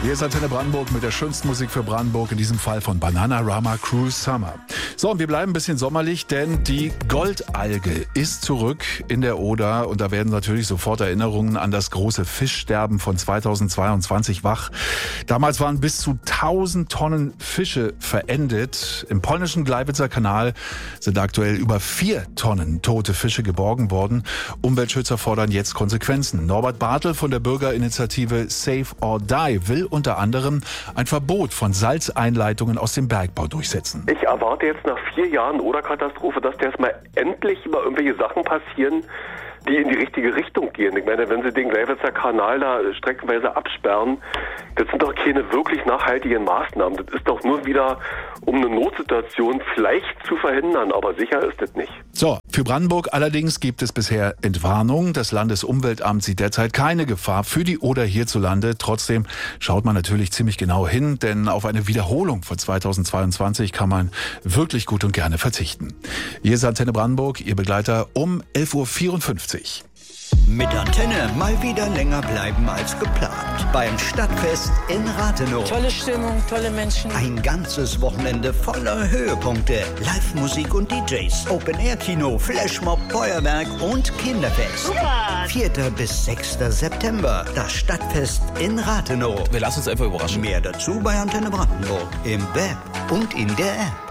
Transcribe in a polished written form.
Hier ist Antenne Brandenburg mit der schönsten Musik für Brandenburg, in diesem Fall von Bananarama Cruise Summer. So, und wir bleiben ein bisschen sommerlich, denn die Goldalge ist zurück in der Oder und da werden natürlich sofort Erinnerungen an das große Fischsterben von 2022 wach. Damals waren bis zu 1000 Tonnen Fische verendet. Im polnischen Gleiwitzer Kanal sind aktuell über 4 Tonnen tote Fische geborgen worden. Umweltschützer fordern jetzt Konsequenzen. Norbert Bartel von der Bürgerinitiative Save or Die will unter anderem ein Verbot von Salzeinleitungen aus dem Bergbau durchsetzen. Ich erwarte jetzt nach 4 Jahren Oder-Katastrophe, dass jetzt mal endlich mal irgendwelche Sachen passieren, die in die richtige Richtung gehen. Ich meine, wenn Sie den Gleiwitzer Kanal da streckenweise absperren, das sind doch keine wirklich nachhaltigen Maßnahmen. Das ist doch nur wieder, um eine Notsituation vielleicht zu verhindern, aber sicher ist das nicht. So, für Brandenburg allerdings gibt es bisher Entwarnung. Das Landesumweltamt sieht derzeit keine Gefahr für die Oder hierzulande. Trotzdem schaut man natürlich ziemlich genau hin, denn auf eine Wiederholung von 2022 kann wirklich gut und gerne verzichten. Hier ist Antenne Brandenburg, Ihr Begleiter um 11.54 Uhr. Mit Antenne mal wieder länger bleiben als geplant. Beim Stadtfest in Rathenow. Tolle Stimmung, tolle Menschen. Ein ganzes Wochenende voller Höhepunkte. Live-Musik und DJs. Open-Air-Kino, Flashmob, Feuerwerk und Kinderfest. Super! 4. bis 6. September. Das Stadtfest in Rathenow. Wir lassen uns einfach überraschen. Mehr dazu bei Antenne Brandenburg. Im Web und in der App.